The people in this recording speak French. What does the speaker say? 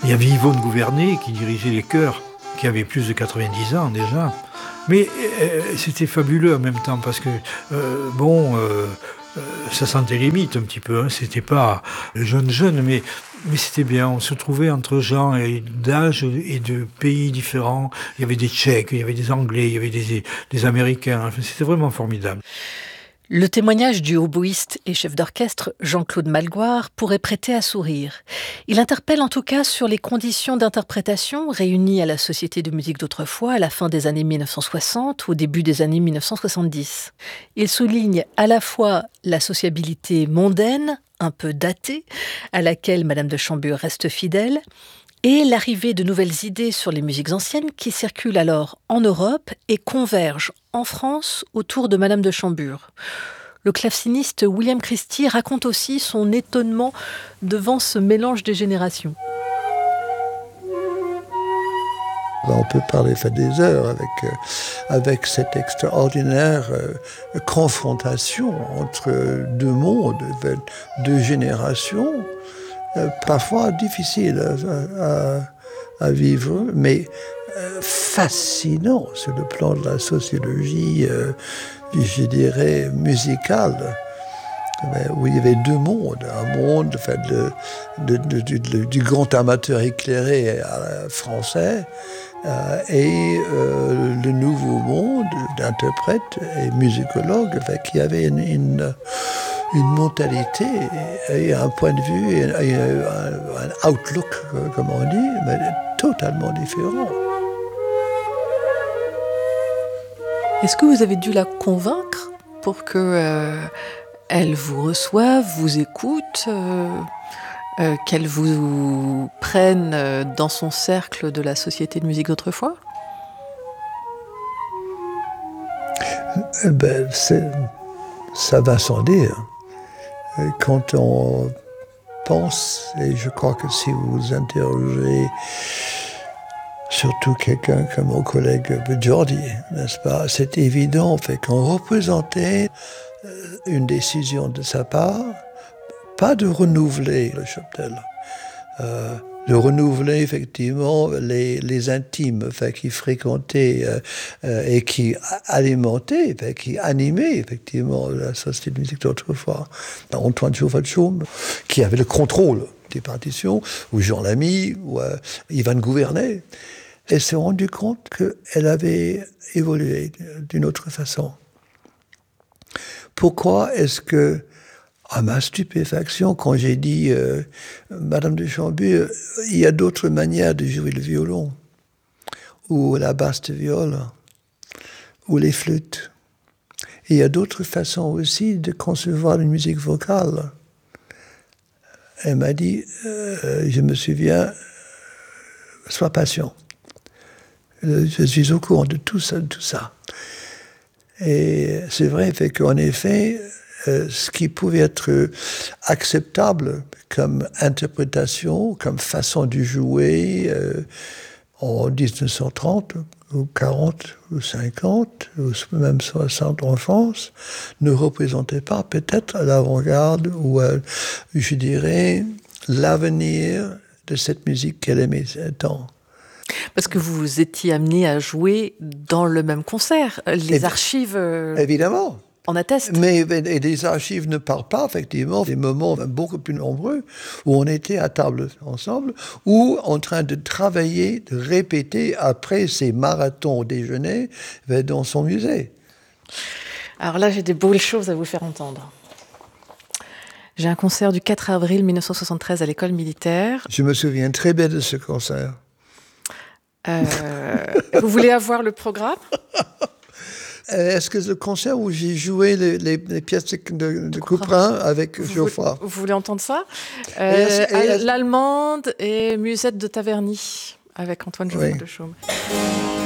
Il y avait Yvonne Gouvernet qui dirigeait les chœurs, qui avait plus de 90 ans déjà. Mais c'était fabuleux en même temps parce que, ça sentait les mythes un petit peu. Hein. C'était pas jeune, mais c'était bien. On se trouvait entre gens d'âge et de pays différents. Il y avait des Tchèques, il y avait des Anglais, il y avait des Américains. Enfin, c'était vraiment formidable. Le témoignage du hautboïste et chef d'orchestre Jean-Claude Malgoire pourrait prêter à sourire. Il interpelle en tout cas sur les conditions d'interprétation réunies à la Société de musique d'autrefois à la fin des années 1960, au début des années 1970. Il souligne à la fois la sociabilité mondaine, un peu datée, à laquelle Madame de Chambure reste fidèle, et l'arrivée de nouvelles idées sur les musiques anciennes qui circulent alors en Europe et convergent en France autour de Madame de Chambure. Le claveciniste William Christie raconte aussi son étonnement devant ce mélange des générations. On peut parler des heures avec cette extraordinaire confrontation entre deux mondes, deux générations, parfois difficile à vivre, mais fascinant sur le plan de la sociologie, je dirais, musicale, où il y avait deux mondes. Un monde du grand amateur éclairé français et le nouveau monde d'interprètes et musicologues qui avait une mentalité et un point de vue, et un outlook, comme on dit, mais totalement différent. Est-ce que vous avez dû la convaincre pour que elle vous reçoive, vous écoute, qu'elle vous prenne dans son cercle de la Société de musique d'autrefois ? Ça va sans dire. Quand on pense, et je crois que si vous interrogez surtout quelqu'un comme mon collègue Jordi, n'est-ce pas, c'est évident qu'on représentait une décision de sa part, pas de renouveler le cheptel, de renouveler effectivement les intimes qui fréquentaient et qui alimentaient, qui animaient effectivement la Société de musique d'autrefois. Antoine Chauffat-Chaume, qui avait le contrôle des partitions, ou Jean Lamy, ou Yvonne Gouvernet. Elle s'est rendue compte qu'elle avait évolué d'une autre façon. Pourquoi est-ce que, à ma stupéfaction, quand j'ai dit Madame de Chambure, il y a d'autres manières de jouer le violon, ou la basse de viol, ou les flûtes. Et il y a d'autres façons aussi de concevoir une musique vocale. Elle m'a dit, je me souviens, sois patient. Je suis au courant de tout ça. Et c'est vrai qu'en effet, ce qui pouvait être acceptable comme interprétation, comme façon de jouer en 1930, ou 40, ou 50, ou même 60 en France, ne représentait pas peut-être l'avant-garde ou, je dirais, l'avenir de cette musique qu'elle aimait tant. Parce que vous étiez amené à jouer dans le même concert. Les archives évidemment en attestent. Mais les archives ne parlent pas, effectivement, des moments beaucoup plus nombreux où on était à table ensemble, ou en train de travailler, de répéter après ces marathons au déjeuner dans son musée. Alors là, j'ai des belles choses à vous faire entendre. J'ai un concert du 4 avril 1973 à l'école militaire. Je me souviens très bien de ce concert. Vous voulez avoir le programme ? Est-ce que le concert où j'ai joué les pièces de Couperin avec Geoffroy ? Vous voulez entendre ça ? L'Allemande et Musette de Taverny avec Antoine Chauffat-Chaume. Oui.